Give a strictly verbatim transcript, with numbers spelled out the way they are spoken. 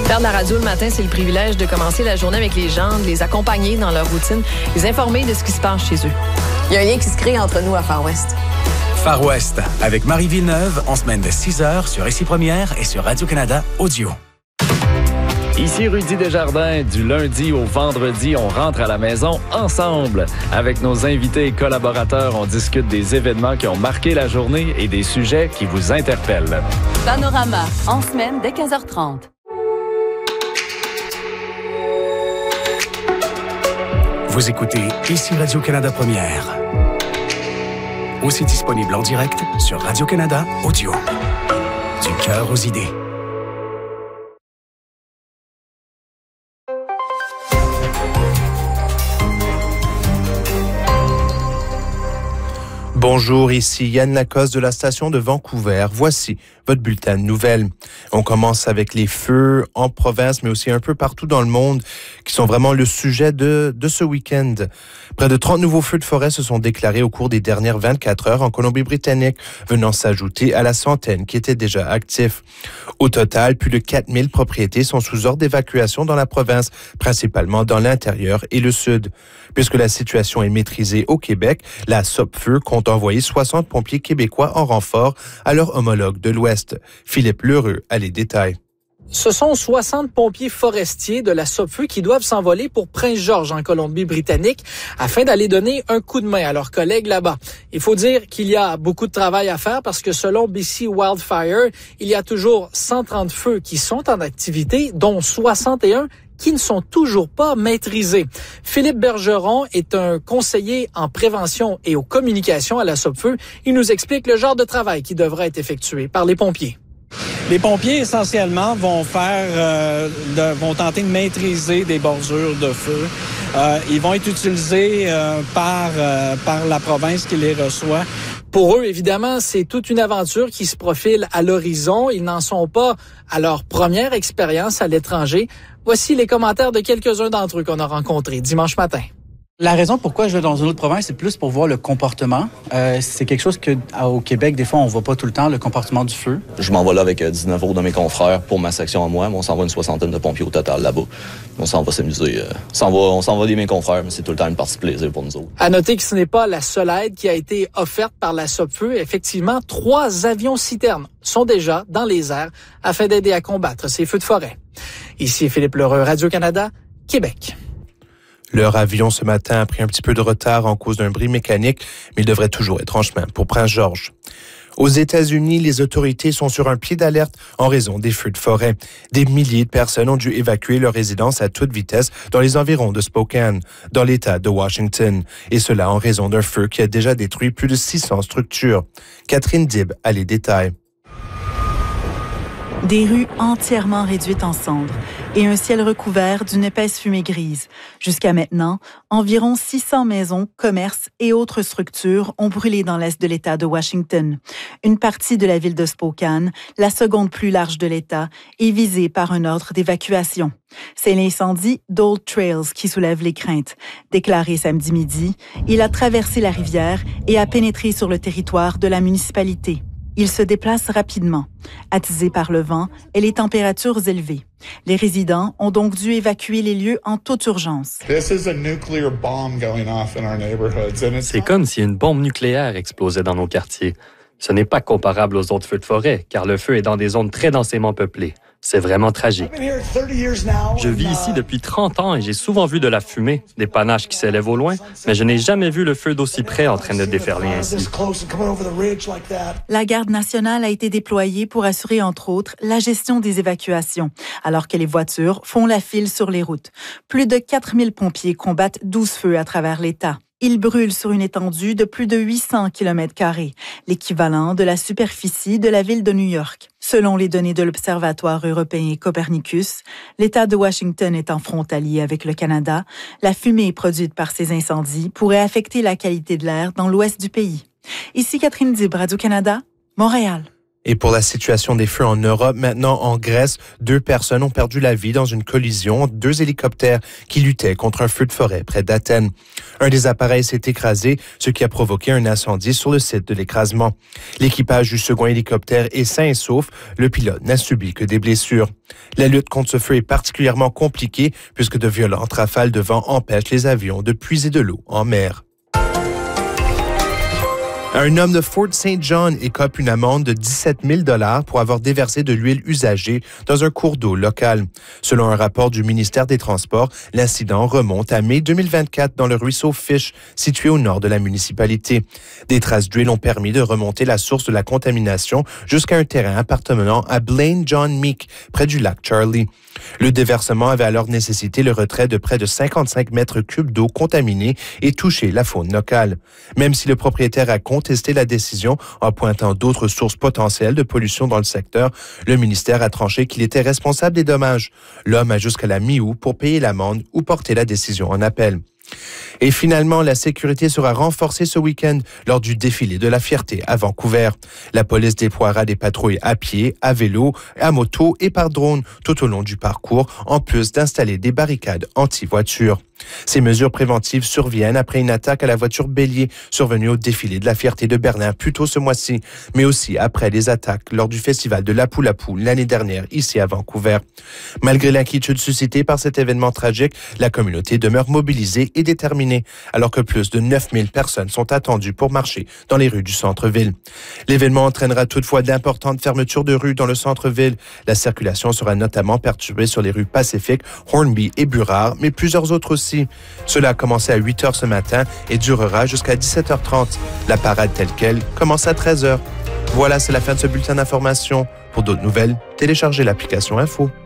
Faire de la radio le matin, c'est le privilège de commencer la journée avec les gens, de les accompagner dans leur routine, les informer de ce qui se passe chez eux. Il y a un lien qui se crée entre nous à Far West. Far West, avec Marie Villeneuve, en semaine de six heures sur Ici Première et sur Radio-Canada Audio. Ici Rudy Desjardins, du lundi au vendredi, on rentre à la maison ensemble. Avec nos invités et collaborateurs, on discute des événements qui ont marqué la journée et des sujets qui vous interpellent. Panorama, en semaine dès quinze heures trente. Vous écoutez Ici Radio-Canada Première. Aussi disponible en direct sur Radio-Canada Audio. Du cœur aux idées. Bonjour, ici Yann Lacoste de la station de Vancouver. Voici votre bulletin de nouvelles. On commence avec les feux en province, mais aussi un peu partout dans le monde, qui sont vraiment le sujet de, de ce week-end. Près de trente nouveaux feux de forêt se sont déclarés au cours des dernières vingt-quatre heures en Colombie-Britannique, venant s'ajouter à la centaine qui étaient déjà actifs. Au total, plus de quatre mille propriétés sont sous ordre d'évacuation dans la province, principalement dans l'intérieur et le sud. Puisque la situation est maîtrisée au Québec, la Sopfeu compte envoyer soixante pompiers québécois en renfort à leur homologue de l'Ouest. Philippe Lheureux a les détails. Ce sont soixante pompiers forestiers de la Sopfeu qui doivent s'envoler pour Prince-Georges en Colombie-Britannique afin d'aller donner un coup de main à leurs collègues là-bas. Il faut dire qu'il y a beaucoup de travail à faire parce que selon B C Wildfire, il y a toujours cent trente feux qui sont en activité, dont soixante et un qui ne sont toujours pas maîtrisés. Philippe Bergeron est un conseiller en prévention et aux communications à la Sopfeu. Il nous explique le genre de travail qui devra être effectué par les pompiers. Les pompiers, essentiellement, vont faire, euh, de, vont tenter de maîtriser des bordures de feu. Euh, ils vont être utilisés euh, par, euh, par la province qui les reçoit. Pour eux, évidemment, c'est toute une aventure qui se profile à l'horizon. Ils n'en sont pas à leur première expérience à l'étranger. Voici les commentaires de quelques-uns d'entre eux qu'on a rencontrés dimanche matin. La raison pourquoi je vais dans une autre province, c'est plus pour voir le comportement. Euh, c'est quelque chose que au Québec, des fois, on voit pas tout le temps, le comportement du feu. Je m'en vais là avec dix-neuf autres de mes confrères pour ma section à moi. On s'en va une soixantaine de pompiers au total là-bas. On s'en va s'amuser. Euh, on s'en va, on s'en va des mes confrères, mais c'est tout le temps une partie de plaisir pour nous autres. À noter que ce n'est pas la seule aide qui a été offerte par la Sopfeu. Effectivement, trois avions citernes sont déjà dans les airs afin d'aider à combattre ces feux de forêt. Ici Philippe Lheureux, Radio-Canada, Québec. Leur avion ce matin a pris un petit peu de retard en cause d'un bris mécanique, mais il devrait toujours être en chemin pour Prince-Georges. Aux États-Unis, les autorités sont sur un pied d'alerte en raison des feux de forêt. Des milliers de personnes ont dû évacuer leur résidence à toute vitesse dans les environs de Spokane, dans l'État de Washington. Et cela en raison d'un feu qui a déjà détruit plus de six cents structures. Catherine Dib a les détails. Des rues entièrement réduites en cendres et un ciel recouvert d'une épaisse fumée grise. Jusqu'à maintenant, environ six cents maisons, commerces et autres structures ont brûlé dans l'est de l'État de Washington. Une partie de la ville de Spokane, la seconde plus large de l'État, est visée par un ordre d'évacuation. C'est l'incendie d'Old Trails qui soulève les craintes. Déclaré samedi midi, il a traversé la rivière et a pénétré sur le territoire de la municipalité. Il se déplace rapidement. Attisé par le vent et les températures élevées. Les résidents ont donc dû évacuer les lieux en toute urgence. C'est comme si une bombe nucléaire explosait dans nos quartiers. Ce n'est pas comparable aux autres feux de forêt, car le feu est dans des zones très densément peuplées. C'est vraiment tragique. Je vis ici depuis trente ans et j'ai souvent vu de la fumée, des panaches qui s'élèvent au loin, mais je n'ai jamais vu le feu d'aussi près en train de déferler ainsi. La garde nationale a été déployée pour assurer, entre autres, la gestion des évacuations, alors que les voitures font la file sur les routes. Plus de quatre mille pompiers combattent douze feux à travers l'État. Ils brûlent sur une étendue de plus de huit cents kilomètres carrés, l'équivalent de la superficie de la ville de New York. Selon les données de l'Observatoire européen Copernicus, l'État de Washington étant frontalier avec le Canada, la fumée produite par ces incendies pourrait affecter la qualité de l'air dans l'ouest du pays. Ici Catherine Dib, Radio-Canada, Montréal. Et pour la situation des feux en Europe, maintenant en Grèce, deux personnes ont perdu la vie dans une collision entre deux hélicoptères qui luttaient contre un feu de forêt près d'Athènes. Un des appareils s'est écrasé, ce qui a provoqué un incendie sur le site de l'écrasement. L'équipage du second hélicoptère est sain et sauf, le pilote n'a subi que des blessures. La lutte contre ce feu est particulièrement compliquée puisque de violentes rafales de vent empêchent les avions de puiser de l'eau en mer. Un homme de Fort Saint John écope une amende de dix-sept mille dollars pour avoir déversé de l'huile usagée dans un cours d'eau local. Selon un rapport du ministère des Transports, l'incident remonte à mai deux mille vingt-quatre dans le ruisseau Fish, situé au nord de la municipalité. Des traces d'huile ont permis de remonter la source de la contamination jusqu'à un terrain appartenant à Blaine John Meek, près du lac Charlie. Le déversement avait alors nécessité le retrait de près de cinquante-cinq mètres cubes d'eau contaminée et touché la faune locale. Même si le propriétaire a contesté la décision en pointant d'autres sources potentielles de pollution dans le secteur, le ministère a tranché qu'il était responsable des dommages. L'homme a jusqu'à la mi-août pour payer l'amende ou porter la décision en appel. Et finalement, la sécurité sera renforcée ce week-end lors du défilé de la fierté à Vancouver. La police déploiera des patrouilles à pied, à vélo, à moto et par drone tout au long du parcours, en plus d'installer des barricades anti-voitures. Ces mesures préventives surviennent après une attaque à la voiture bélier survenue au défilé de la fierté de Berlin plus tôt ce mois-ci, mais aussi après les attaques lors du festival de Lapu-Lapu l'année dernière ici à Vancouver. Malgré l'inquiétude suscitée par cet événement tragique, la communauté demeure mobilisée et déterminée, alors que plus de neuf mille personnes sont attendues pour marcher dans les rues du centre-ville. L'événement entraînera toutefois d'importantes fermetures de rues dans le centre-ville. La circulation sera notamment perturbée sur les rues Pacifique, Hornby et Burrard, mais plusieurs autres aussi. Cela a commencé à huit heures ce matin et durera jusqu'à dix-sept heures trente. La parade telle qu'elle commence à treize heures. Voilà, c'est la fin de ce bulletin d'information. Pour d'autres nouvelles, téléchargez l'application Info.